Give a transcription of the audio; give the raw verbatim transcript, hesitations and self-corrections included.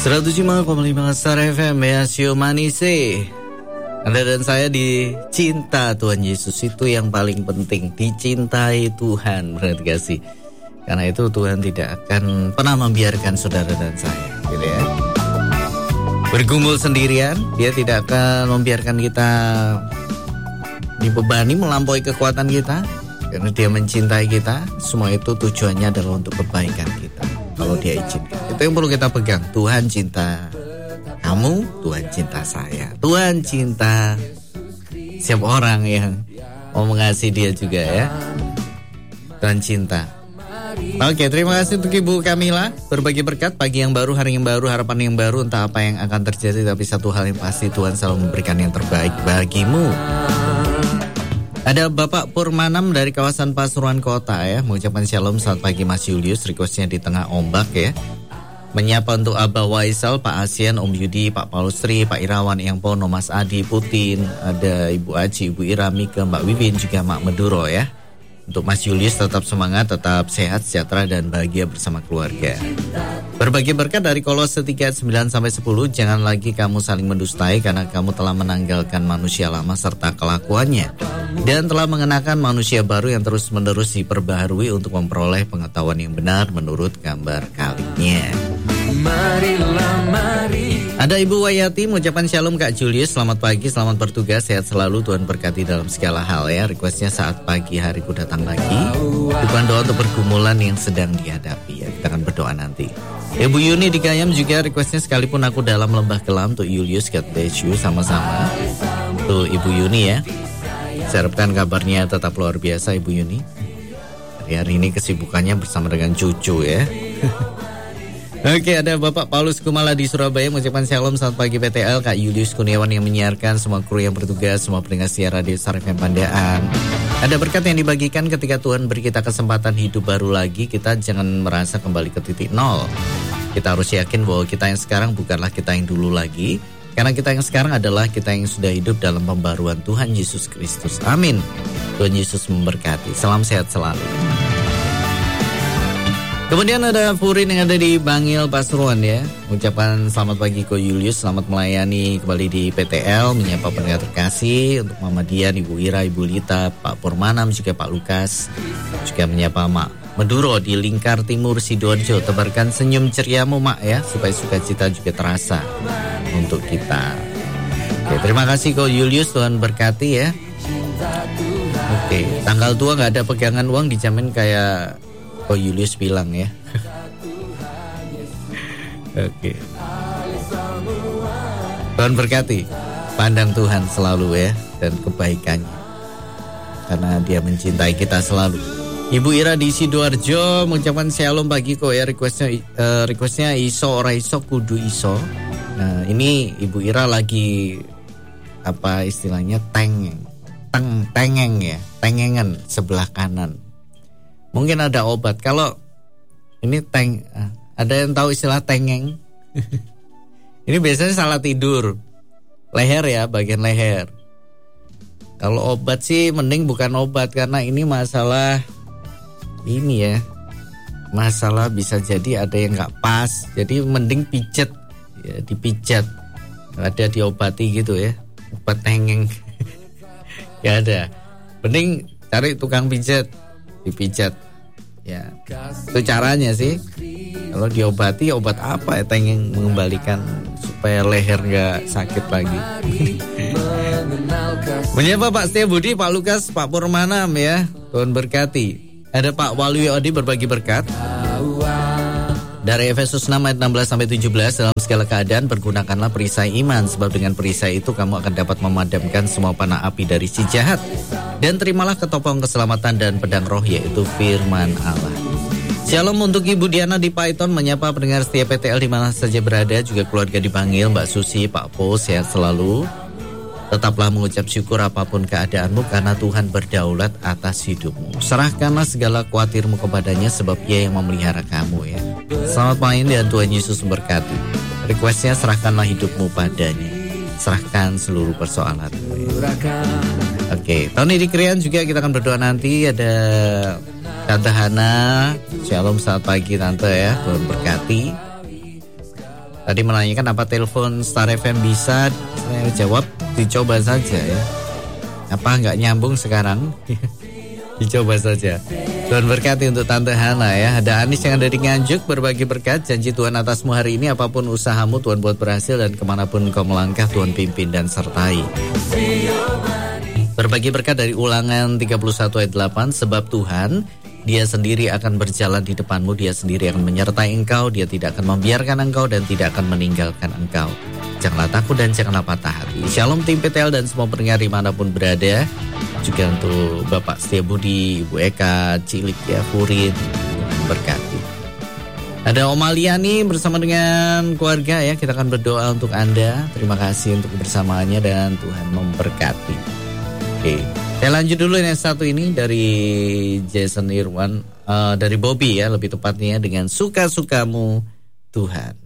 seratus lima koma lima Star F M ya, Sio Manise. Anda dan saya dicinta Tuhan Yesus, itu yang paling penting. Dicintai Tuhan, berarti gak sih? Karena itu Tuhan tidak akan pernah membiarkan saudara dan saya, gitu ya. Bergumul sendirian, Dia tidak akan membiarkan kita dibebani melampaui kekuatan kita. Karena Dia mencintai kita, semua itu tujuannya adalah untuk kebaikan kita. Kalau Dia izinkan, itu yang perlu kita pegang. Tuhan cinta kamu, Tuhan cinta saya, Tuhan cinta siapa orang yang mau mengasihi Dia juga ya. Tuhan cinta. Oke, terima kasih untuk Ibu Kamila. Berbagi berkat, pagi yang baru, hari yang baru, harapan yang baru. Entah apa yang akan terjadi, tapi satu hal yang pasti, Tuhan selalu memberikan yang terbaik bagimu. Ada Bapak Purmanam dari kawasan Pasuruan Kota ya, mengucapkan shalom, selamat pagi Mas Julius. Requestnya di tengah ombak ya. Menyapa untuk Abah Waisal, Pak Asian, Om Yudi, Pak Paulustri, Pak Irawan, Yang Pono, Mas Adi, Putin. Ada Ibu Aji, Ibu Ira, Mika, Mbak Wiwin, juga Mak Meduro ya. Untuk Mas Julius tetap semangat, tetap sehat, sejahtera, dan bahagia bersama keluarga. Berbagi berkat dari Kolose tiga sembilan sampai sepuluh. Jangan lagi kamu saling mendustai, karena kamu telah menanggalkan manusia lama serta kelakuannya, dan telah mengenakan manusia baru yang terus-menerus diperbaharui untuk memperoleh pengetahuan yang benar menurut gambar kalinya. Marilah, mari. Ada Ibu Wayati mengucapkan shalom Kak Julius, selamat pagi, selamat bertugas, sehat selalu, Tuhan berkati dalam segala hal ya. Requestnya saat pagi hariku datang lagi, bukan doa untuk pergumulan yang sedang dihadapi ya. Kita akan berdoa nanti. Ibu Yuni di Gayam juga requestnya sekalipun aku dalam lembah kelam, untuk Julius, God bless you, sama-sama. Tuh Ibu Yuni ya. Saya harapkan kabarnya tetap luar biasa Ibu Yuni. Hari-hari ini kesibukannya bersama dengan cucu ya. Oke, ada Bapak Paulus Kumala di Surabaya mengucapkan shalom, selamat pagi P T L, Kak Julius Kurniawan yang menyiarkan, semua kru yang bertugas, semua pendengar siar radio Star F M Pandaan. Ada berkat yang dibagikan ketika Tuhan beri kita kesempatan hidup baru lagi. Kita jangan merasa kembali ke titik nol. Kita harus yakin bahwa kita yang sekarang bukanlah kita yang dulu lagi. Karena kita yang sekarang adalah kita yang sudah hidup dalam pembaruan Tuhan Yesus Kristus. Amin. Tuhan Yesus memberkati. Salam sehat selalu. Kemudian ada Furin yang ada di Bangil, Pasuruan ya. Ucapan selamat pagi Ko Julius, selamat melayani kembali di P T L, menyapa pendengar terkasih. Untuk Mama Dian, Ibu Ira, Ibu Lita, Pak Purmanam, juga Pak Lukas. Juga menyapa Mak Meduro di Lingkar Timur, Sidoarjo. Tebarkan senyum ceriamu Mak ya, supaya sukacita juga terasa untuk kita. Oke, terima kasih Ko Julius, Tuhan berkati ya. Oke, tanggal tua gak ada pegangan uang, dijamin kayak Ko Julius bilang ya. Oke. Tuhan berkati. Pandang Tuhan selalu ya, dan kebaikannya, karena Dia mencintai kita selalu. Ibu Ira di Sidoarjo mengucapkan shalom pagi kok ya. Requestnya uh, requestnya iso ora iso kudu iso. Nah ini Ibu Ira lagi apa istilahnya tengeng, teng tengeng ya, tengengan sebelah kanan. Mungkin ada obat. Kalau ini teng, ada yang tahu istilah tengeng? Ini biasanya salah tidur. Leher ya, bagian leher. Kalau obat sih mending bukan obat, karena ini masalah ini ya. Masalah bisa jadi ada yang nggak pas. Jadi mending pijet, ya, dipijat. Ada diobati gitu ya. Obat tengeng. Ya ada. Mending cari tukang pijat, dipijat. Ya, itu caranya sih. Kalau diobati, obat apa ya tengeng mengembalikan supaya leher gak sakit lagi. Menyapa Pak Setia Budi, Pak Lukas, Pak Purmanam ya. Tuhan berkati. Ada Pak Waluyo Odi berbagi berkat. Dari Efesus enam ayat enam belas sampai tujuh belas, dalam segala keadaan pergunakanlah perisai iman, sebab dengan perisai itu kamu akan dapat memadamkan semua panah api dari si jahat. Dan terimalah ketopong keselamatan dan pedang roh, yaitu firman Allah. Shalom untuk Ibu Diana di Python, menyapa pendengar setia P T L di mana saja berada, juga keluarga dipanggil, Mbak Susi, Pak Po, sehat selalu. Tetaplah mengucap syukur apapun keadaanmu, karena Tuhan berdaulat atas hidupmu. Serahkanlah segala khawatirmu kepadanya, sebab Ia yang memelihara kamu ya. Selamat main dan Tuhan Yesus memberkati. Requestnya serahkanlah hidupmu padanya. Serahkan seluruh persoalanmu ya. Oke, Tony di Krian juga kita akan berdoa nanti. Ada Tante Hana, shalom selamat pagi Tante ya, Tuhan berkati. Tadi menanyakan apa telepon Star F M bisa, saya jawab dicoba saja ya. Apa nggak nyambung sekarang? Dicoba saja. Tuhan berkati untuk Tante Hana ya. Ada Anis yang ada di Nganjuk, berbagi berkat. Janji Tuhan atasmu hari ini, apapun usahamu Tuhan buat berhasil, dan kemanapun kau melangkah Tuhan pimpin dan sertai. Berbagi berkat dari Ulangan tiga puluh satu ayat delapan. Sebab Tuhan, Dia sendiri akan berjalan di depanmu, Dia sendiri akan menyertai engkau, Dia tidak akan membiarkan engkau dan tidak akan meninggalkan engkau. Janganlah takut dan janganlah patah hati. Shalom tim P T L dan semua pendengar dimanapun berada. Juga untuk Bapak Setiabudi, Ibu Eka, Cilik ya, Furin, berkati. Ada Om Aliani bersama dengan keluarga ya. Kita akan berdoa untuk Anda. Terima kasih untuk kebersamaannya dan Tuhan memberkati. Oke, saya lanjut dulu yang satu ini dari Jason Irwan, uh, dari Bobby ya lebih tepatnya, dengan Suka-Sukamu Tuhan.